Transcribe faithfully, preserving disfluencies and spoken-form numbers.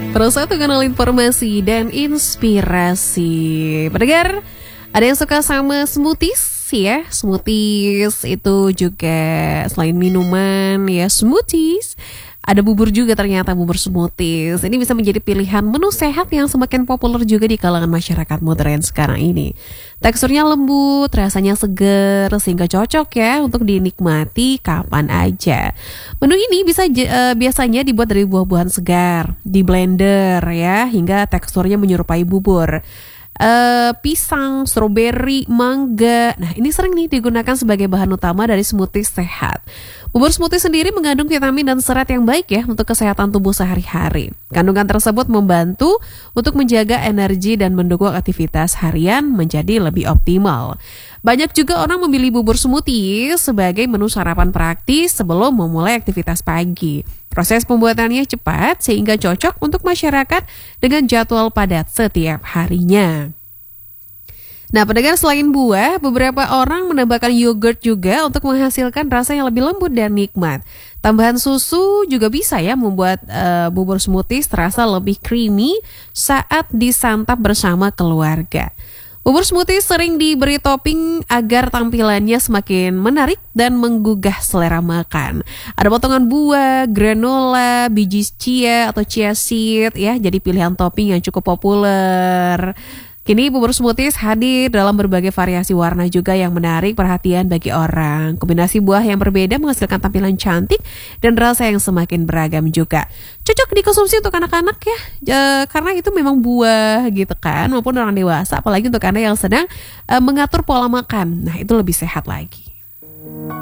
Terus satu kanal informasi dan inspirasi. Pendengar, ada yang suka sama smoothies ya? Smoothies itu juga selain minuman ya, smoothies. Ada bubur juga ternyata, bubur smoothies. Ini bisa menjadi pilihan menu sehat yang semakin populer juga di kalangan masyarakat modern sekarang ini. Teksturnya lembut, rasanya seger, sehingga cocok ya untuk dinikmati kapan aja. Menu ini bisa uh, biasanya dibuat dari buah-buahan segar, di blender ya, hingga teksturnya menyerupai bubur. Uh, pisang, stroberi, mangga. Nah, ini sering nih digunakan sebagai bahan utama dari smoothie sehat. Bubur smoothie sendiri mengandung vitamin dan serat yang baik ya untuk kesehatan tubuh sehari-hari. Kandungan tersebut membantu untuk menjaga energi dan mendukung aktivitas harian menjadi lebih optimal. Banyak juga orang memilih bubur smoothie sebagai menu sarapan praktis sebelum memulai aktivitas pagi. Proses pembuatannya cepat sehingga cocok untuk masyarakat dengan jadwal padat setiap harinya. Nah, pendengar, selain buah, beberapa orang menambahkan yogurt juga untuk menghasilkan rasa yang lebih lembut dan nikmat. Tambahan susu juga bisa ya membuat uh, bubur smoothies terasa lebih creamy saat disantap bersama keluarga. Bubur smoothie sering diberi topping agar tampilannya semakin menarik dan menggugah selera makan. Ada potongan buah, granola, biji chia atau chia seed ya, jadi pilihan topping yang cukup populer. Kini bubur smoothies hadir dalam berbagai variasi warna juga yang menarik perhatian bagi orang. Kombinasi buah yang berbeda menghasilkan tampilan cantik dan rasa yang semakin beragam juga. Cocok dikonsumsi untuk anak-anak ya, e, karena itu memang buah gitu kan, maupun orang dewasa, apalagi untuk Anda yang sedang e, mengatur pola makan. Nah, itu lebih sehat lagi.